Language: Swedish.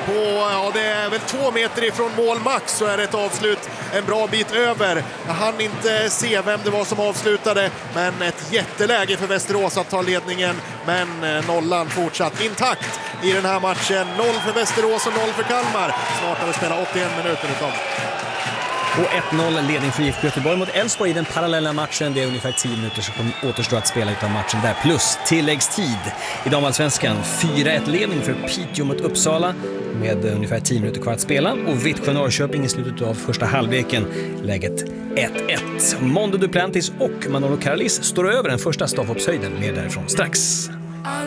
det är väl 2 meter ifrån mål max, så är det ett avslut en bra bit över. Jag hann inte se vem det var som avslutade, men ett jätteläge för Västerås att ta ledningen, men nollan fortsatt intakt i den här matchen. 0 för Västerås och 0 för Kalmar. Snart har vi spelat 81 minuter utav. Och 1-0 ledning för IFK Göteborg mot Elfsborg i den parallella matchen. Det är ungefär 10 minuter som återstår att spela utav matchen där, plus tilläggstid. I damallsvenskan 4-1 ledning för Piteå mot Uppsala med ungefär 10 minuter kvar att spela. Och Vittsjö-Norrköping i slutet av första halvleken, läget 1-1. Mondo Duplantis och Manolo Caralis står över den första stavhoppshöjden, mer därifrån strax.